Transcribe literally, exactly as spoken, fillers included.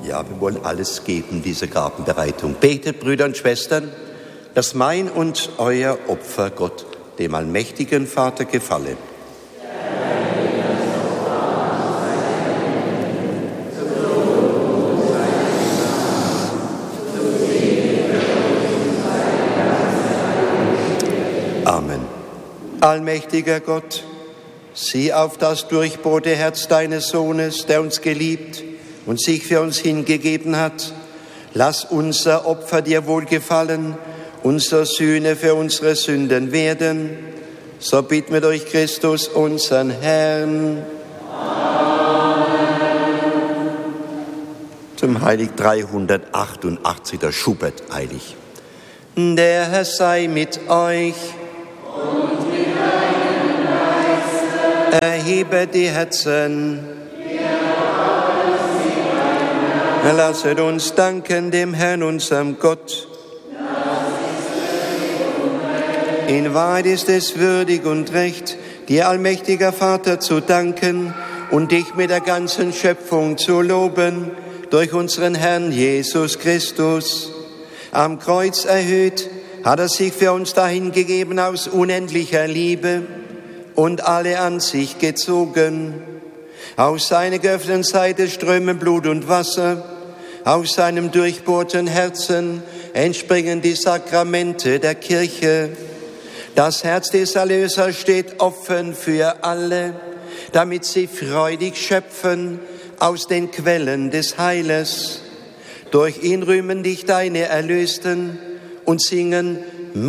Ja, wir wollen alles geben, diese Gabenbereitung. Betet, Brüder und Schwestern, dass mein und euer Opfer Gott, dem allmächtigen Vater, gefalle. Amen. Allmächtiger Gott, sieh auf das durchbohrte Herz deines Sohnes, der uns geliebt und sich für uns hingegeben hat. Lass unser Opfer dir wohlgefallen, unsere Sühne für unsere Sünden werden. So bitten wir durch Christus, unseren Herrn. Amen. Zum Heilig dreihundertachtundachtzig, der Schubert eilig. Der Herr sei mit euch. Und mit deinem Geiste. Erhebet die Herzen. Lasset uns danken dem Herrn, unserem Gott. In Wahrheit ist es würdig und recht, dir, allmächtiger Vater, zu danken und dich mit der ganzen Schöpfung zu loben, durch unseren Herrn Jesus Christus. Am Kreuz erhöht hat er sich für uns dahingegeben aus unendlicher Liebe und alle an sich gezogen. Aus seiner geöffneten Seite strömen Blut und Wasser, aus seinem durchbohrten Herzen entspringen die Sakramente der Kirche. Das Herz des Erlösers steht offen für alle, damit sie freudig schöpfen aus den Quellen des Heiles. Durch ihn rühmen dich deine Erlösten und singen